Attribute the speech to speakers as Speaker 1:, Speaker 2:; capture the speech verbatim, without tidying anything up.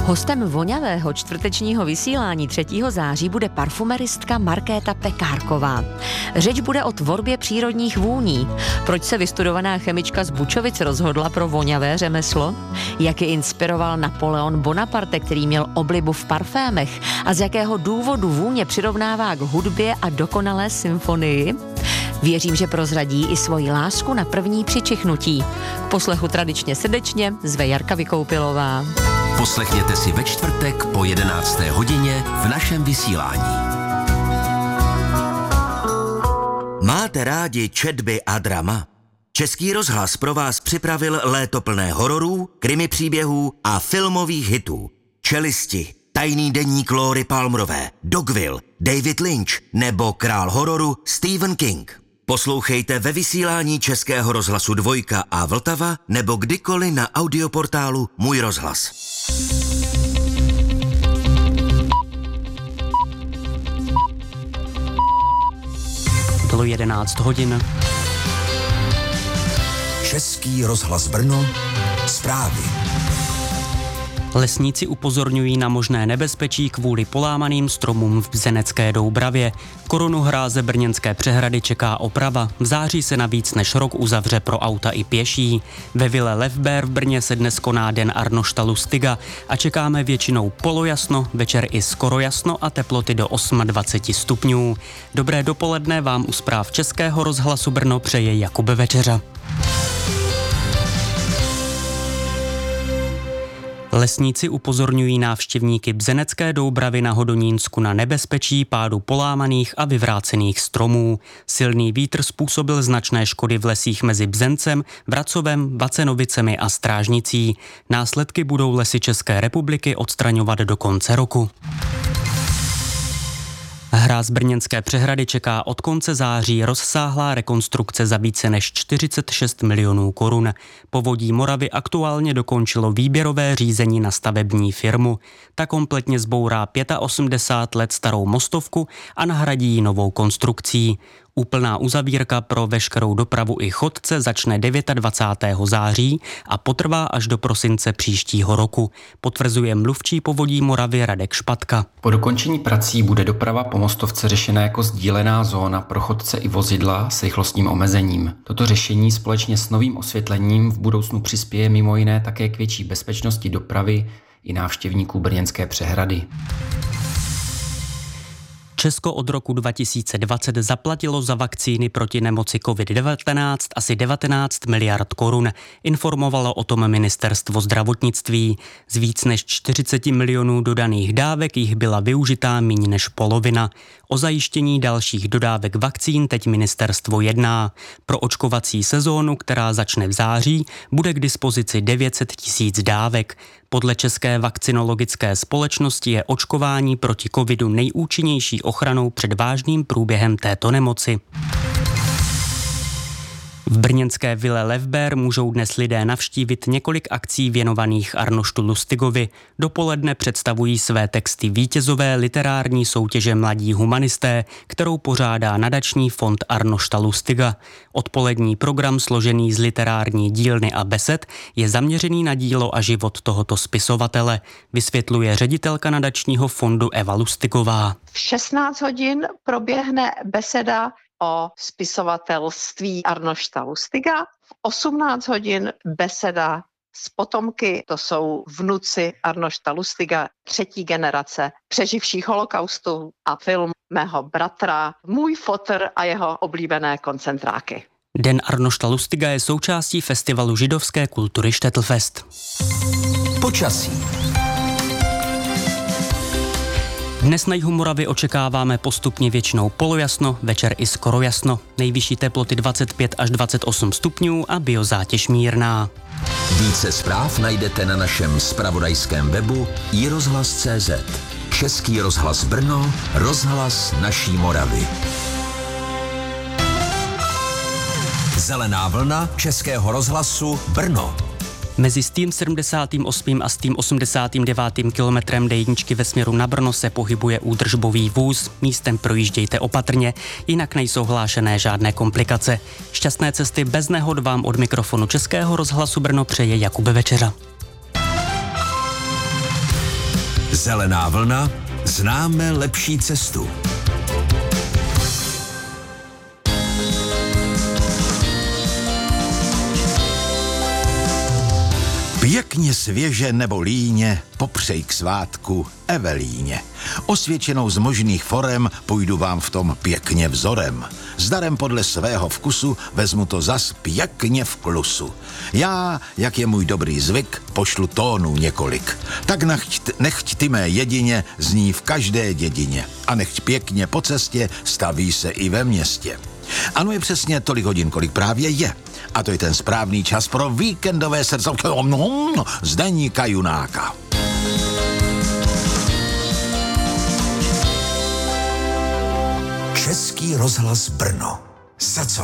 Speaker 1: Hostem vonavého čtvrtečního vysílání třetího září bude parfumeristka Markéta Pekárková. Řeč bude o tvorbě přírodních vůní. Proč se vystudovaná chemička z Bučovic rozhodla pro voňavé řemeslo? Jak ji inspiroval Napoleon Bonaparte, který měl oblibu v parfémech, a z jakého důvodu vůně přirovnává k hudbě a dokonalé symfonii? Věřím, že prozradí i svoji lásku na první přičichnutí. K poslechu tradičně srdečně zve Jarka Vykoupilová.
Speaker 2: Poslechněte si ve čtvrtek po jedenácté hodině v našem vysílání.
Speaker 3: Máte rádi četby a drama? Český rozhlas pro vás připravil léto plné hororů, krimi příběhů a filmových hitů. Čelisti, Tajný deník Lóry Palmerové, Dogville, David Lynch nebo král hororu Stephen King. Poslouchejte ve vysílání Českého rozhlasu Dvojka a Vltava nebo kdykoliv na audioportálu Můj rozhlas.
Speaker 4: Bylo jedenáct hodin.
Speaker 5: Český rozhlas Brno, zprávy.
Speaker 4: Lesníci upozorňují na možné nebezpečí kvůli polámaným stromům v Bzenecké Doubravě. Korunu hráze brněnské přehrady čeká oprava. V září se na víc než rok uzavře pro auta i pěší. Ve vile Levbér v Brně se dnes koná den Arnošta Lustiga a čekáme většinou polojasno, večer i skoro jasno a teploty do dvacet osm stupňů. Dobré dopoledne vám u zpráv Českého rozhlasu Brno přeje Jakub Večeřa. Lesníci upozorňují návštěvníky Bzenecké Doubravy na Hodonínsku na nebezpečí pádu polámaných a vyvrácených stromů. Silný vítr způsobil značné škody v lesích mezi Bzencem, Vracovem, Vacenovicemi a Strážnicí. Následky budou Lesy České republiky odstraňovat do konce roku. Hráz brněnské přehrady čeká od konce září rozsáhlá rekonstrukce za více než čtyřicet šest milionů korun. Povodí Moravy aktuálně dokončilo výběrové řízení na stavební firmu. Ta kompletně zbourá osmdesát pět let starou mostovku a nahradí ji novou konstrukcí. Úplná uzavírka pro veškerou dopravu i chodce začne dvacátého devátého září a potrvá až do prosince příštího roku, potvrzuje mluvčí Povodí Moravy Radek Špatka.
Speaker 6: Po dokončení prací bude doprava po mostovce řešena jako sdílená zóna pro chodce i vozidla s rychlostním omezením. Toto řešení společně s novým osvětlením v budoucnu přispěje mimo jiné také k větší bezpečnosti dopravy i návštěvníků brněnské přehrady.
Speaker 4: Česko od roku dva tisíce dvacet zaplatilo za vakcíny proti nemoci covid devatenáct asi devatenáct miliard korun. Informovalo o tom ministerstvo zdravotnictví. Z víc než čtyřicet milionů dodaných dávek jich byla využitá míň než polovina. O zajištění dalších dodávek vakcín teď ministerstvo jedná. Pro očkovací sezónu, která začne v září, bude k dispozici devět set tisíc dávek. Podle České vakcinologické společnosti je očkování proti covidu nejúčinnější ochranou před vážným průběhem této nemoci. V brněnské vile Levbér můžou dnes lidé navštívit několik akcí věnovaných Arnoštu Lustigovi. Dopoledne představují své texty vítězové literární soutěže Mladí humanisté, kterou pořádá nadační fond Arnošta Lustiga. Odpolední program složený z literární dílny a besed je zaměřený na dílo a život tohoto spisovatele, vysvětluje ředitelka nadačního fondu Eva Lustigová.
Speaker 7: V šestnáct hodin proběhne beseda o spisovatelství Arnošta Lustiga. V osmnáct hodin beseda s potomky, to jsou vnuci Arnošta Lustiga, třetí generace přeživších holokaustu, a film mého bratra, Můj fotr a jeho oblíbené koncentráky.
Speaker 4: Den Arnošta Lustiga je součástí festivalu židovské kultury Štettlfest.
Speaker 5: Počasí.
Speaker 4: Dnes na jihu Moravy očekáváme postupně většinou polojasno, večer i skoro jasno. Nejvyšší teploty dvacet pět až dvacet osm stupňů a biozátěž mírná.
Speaker 5: Více zpráv najdete na našem zpravodajském webu i rozhlas tečka cé zet. Český rozhlas Brno, rozhlas naší Moravy. Zelená vlna Českého rozhlasu Brno.
Speaker 4: Mezi stým sedmdesátým osmým a stým osmdesátým devátým kilometrem dé jedničky ve směru na Brno se pohybuje údržbový vůz. Místem projíždějte opatrně, jinak nejsou hlášené žádné komplikace. Šťastné cesty bez nehod vám od mikrofonu Českého rozhlasu Brno přeje Jakub Večeřa.
Speaker 5: Zelená vlna, známe lepší cestu.
Speaker 8: Pěkně svěže nebo líně popřej k svátku Evelíně. Osvědčenou z možných forem půjdu vám v tom pěkně vzorem. S darem podle svého vkusu vezmu to zas pěkně v klusu. Já, jak je můj dobrý zvyk, pošlu tónů několik. Tak nechť, nechť ty mé jedině zní v každé dědině. A nechť pěkně po cestě staví se i ve městě. Ano, je přesně tolik hodin, kolik právě je. A to je ten správný čas pro víkendové srdcovky z Deníka Junáka.
Speaker 5: Český rozhlas Brno. Srdcovky.